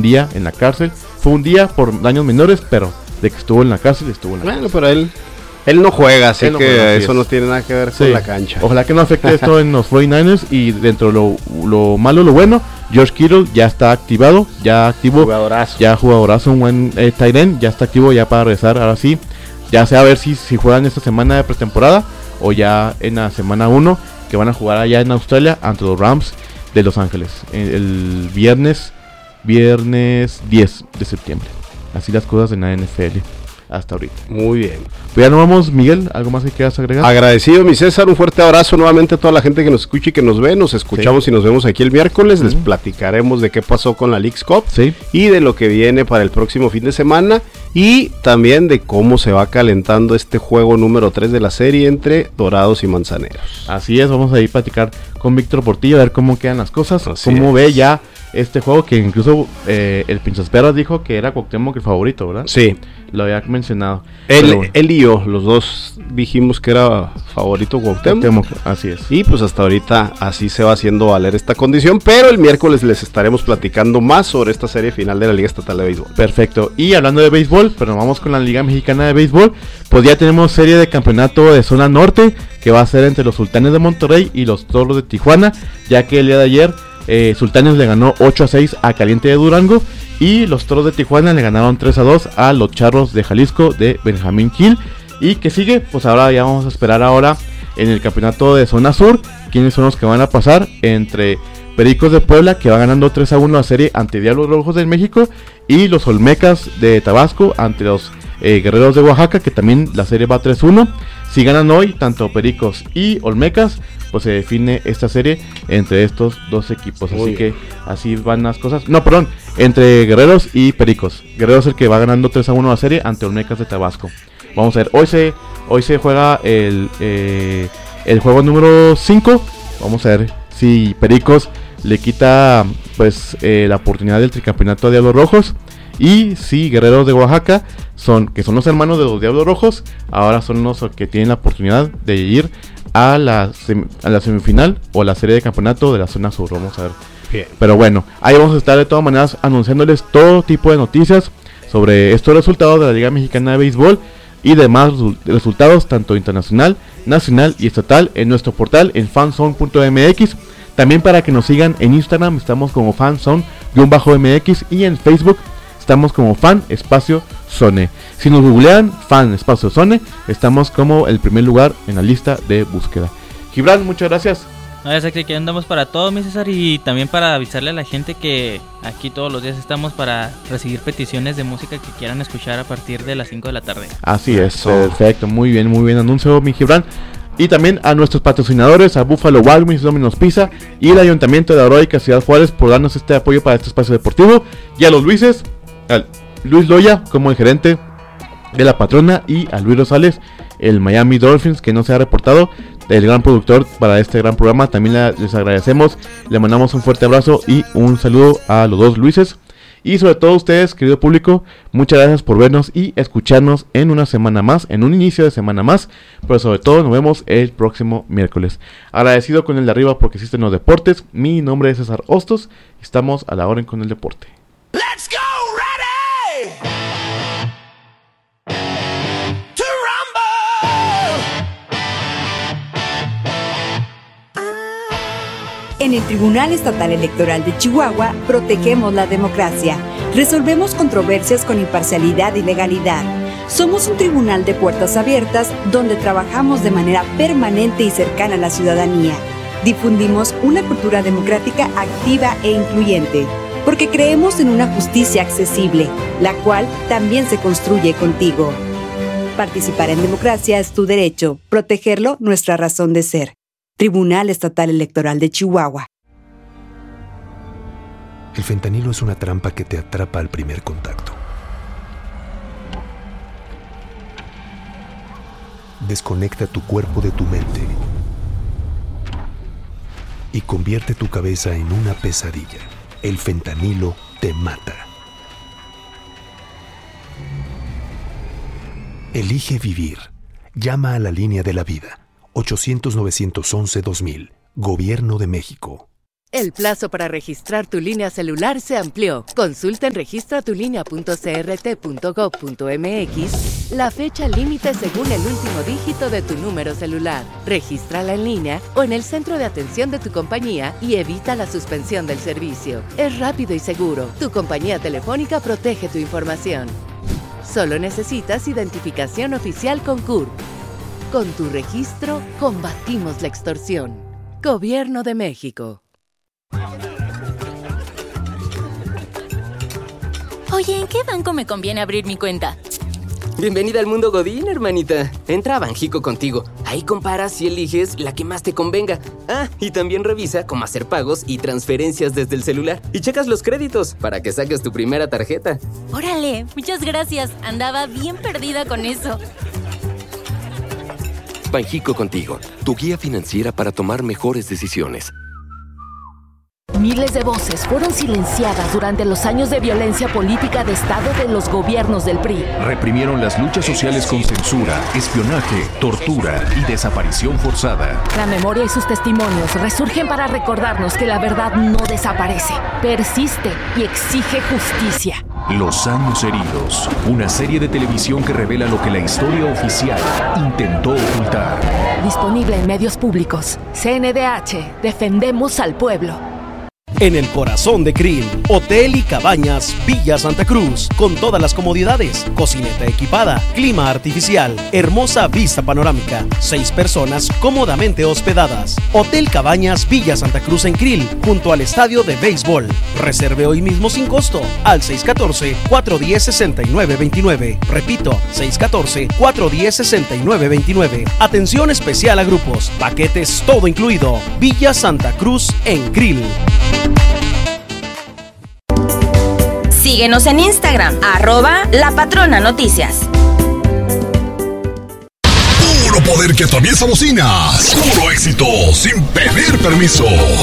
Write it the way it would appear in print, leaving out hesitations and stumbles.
día en la cárcel. Fue un día por daños menores, pero de que estuvo en la cárcel, estuvo en la cárcel. Pero él no juega, así no que juega, eso no tiene nada que ver con la cancha. Ojalá que no afecte esto en los 49ers. Y dentro de lo malo, lo bueno, George Kittle ya está activado, ya activo, jugadorazo, un buen tight end, ya está activo ya para regresar, ahora sí. Ya sea a ver si juegan esta semana de pretemporada o ya en la semana 1, que van a jugar allá en Australia ante los Rams de Los Ángeles el viernes 10 de septiembre. Así las cosas en la NFL hasta ahorita. Muy bien. Pues ya nos vamos, Miguel, ¿algo más que quieras agregar? Agradecido, mi César, un fuerte abrazo nuevamente a toda la gente que nos escucha y que nos ve. Nos escuchamos y nos vemos aquí el miércoles. Les platicaremos de qué pasó con la Leagues Cup y de lo que viene para el próximo fin de semana, y también de cómo se va calentando este juego número 3 de la serie entre Dorados y Manzaneros. Así es, vamos a ir a platicar con Víctor Portillo a ver cómo quedan las cosas, cómo ve ya este juego, que incluso el Pinchasperas dijo que era Cuauhtémoc el favorito, ¿verdad? Sí. Lo había mencionado. Él y yo, los dos dijimos que era favorito Cuauhtémoc. Así es. Y pues hasta ahorita así se va haciendo valer esta condición, pero el miércoles les estaremos platicando más sobre esta serie final de la Liga Estatal de Béisbol. Perfecto. Y hablando de béisbol, pero vamos con la Liga Mexicana de Béisbol, pues ya tenemos serie de campeonato de zona norte, que va a ser entre los Sultanes de Monterrey y los Toros de Tijuana, ya que el día de ayer Sultanes le ganó 8-6 a Caliente de Durango, y los Toros de Tijuana le ganaron 3-2 a los Charros de Jalisco de Benjamín Gil. Y que sigue, pues ahora ya vamos a esperar ahora en el campeonato de zona sur quiénes son los que van a pasar, entre Pericos de Puebla, que va ganando 3-1 la serie ante Diablos Rojos de México, y los Olmecas de Tabasco ante los Guerreros de Oaxaca, que también la serie va 3-1. Si ganan hoy tanto Pericos y Olmecas, pues se define esta serie entre estos dos equipos. Así que así van las cosas. No, perdón, entre Guerreros y Pericos. Guerreros es el que va ganando 3-1 la serie ante Olmecas de Tabasco. Vamos a ver, hoy se juega el juego número 5. Vamos a ver si Pericos le quita pues la oportunidad del tricampeonato a Diablos Rojos, y si Guerreros de Oaxaca, que son los hermanos de los Diablos Rojos, ahora son los que tienen la oportunidad de ir a la semifinal o la serie de campeonato de la zona sur. Vamos a ver. Bien. Pero bueno, ahí vamos a estar de todas maneras anunciándoles todo tipo de noticias sobre estos resultados de la Liga Mexicana de Béisbol y demás resultados tanto internacional, nacional y estatal en nuestro portal en fanzone.mx. También para que nos sigan en Instagram, estamos como fanzone-mx, y en Facebook estamos como fan-zone. Si nos googlean fan-zone, estamos como el primer lugar en la lista de búsqueda. Gibran, muchas gracias. Ya sé que aquí andamos para todo, mi César, y también para avisarle a la gente que aquí todos los días estamos para recibir peticiones de música que quieran escuchar a partir de las 5 de la tarde. Así es, perfecto, muy bien anuncio, mi Gibran. Y también a nuestros patrocinadores, a Buffalo Wild Wings, Domino's Pizza y el Ayuntamiento de la Heroica Ciudad Juárez por darnos este apoyo para este espacio deportivo. Y a los Luises, a Luis Loya como el gerente de La Patrona, y a Luis Rosales, el Miami Dolphins, que no se ha reportado, el gran productor para este gran programa. También les agradecemos, le mandamos un fuerte abrazo y un saludo a los dos Luises. Y sobre todo ustedes, querido público, muchas gracias por vernos y escucharnos en una semana más, en un inicio de semana más, pero sobre todo nos vemos el próximo miércoles. Agradecido con el de arriba porque existen los deportes. Mi nombre es César Hostos, estamos a la orden con el deporte. Let's go, ready to rumble. En el Tribunal Estatal Electoral de Chihuahua protegemos la democracia, resolvemos controversias con imparcialidad y legalidad. Somos un tribunal de puertas abiertas donde trabajamos de manera permanente y cercana a la ciudadanía. Difundimos una cultura democrática activa e incluyente, porque creemos en una justicia accesible, la cual también se construye contigo. Participar en democracia es tu derecho, protegerlo nuestra razón de ser. Tribunal Estatal Electoral de Chihuahua. El fentanilo es una trampa que te atrapa al primer contacto. Desconecta tu cuerpo de tu mente y convierte tu cabeza en una pesadilla. El fentanilo te mata. Elige vivir. Llama a la línea de la vida. 800-911-2000. Gobierno de México. El plazo para registrar tu línea celular se amplió. Consulta en registratulinea.crt.gov.mx la fecha límite según el último dígito de tu número celular. Regístrala en línea o en el centro de atención de tu compañía y evita la suspensión del servicio. Es rápido y seguro. Tu compañía telefónica protege tu información. Solo necesitas identificación oficial con CURP. Con tu registro, combatimos la extorsión. Gobierno de México. Oye, ¿en qué banco me conviene abrir mi cuenta? Bienvenida al mundo Godín, hermanita. Entra a Banjico Contigo. Ahí comparas y eliges la que más te convenga. Ah, y también revisa cómo hacer pagos y transferencias desde el celular. Y checas los créditos para que saques tu primera tarjeta. ¡Órale! Muchas gracias. Andaba bien perdida con eso. Banjico Contigo, tu guía financiera para tomar mejores decisiones. Miles de voces fueron silenciadas durante los años de violencia política de Estado de los gobiernos del PRI. Reprimieron las luchas sociales con censura, espionaje, tortura y desaparición forzada. La memoria y sus testimonios resurgen para recordarnos que la verdad no desaparece, persiste y exige justicia. Los años heridos, una serie de televisión que revela lo que la historia oficial intentó ocultar. Disponible en medios públicos. CNDH, defendemos al pueblo. En el corazón de Krill, Hotel y Cabañas Villa Santa Cruz, con todas las comodidades, cocineta equipada, clima artificial, hermosa vista panorámica, 6 personas cómodamente hospedadas. Hotel Cabañas Villa Santa Cruz en Krill, junto al estadio de béisbol. Reserve hoy mismo sin costo al 614-410-6929. Repito, 614-410-6929. Atención especial a grupos, paquetes todo incluido. Villa Santa Cruz en Krill. Síguenos en Instagram, @LaPatronaNoticias. Puro poder que atraviesa bocinas. Puro éxito sin pedir permiso.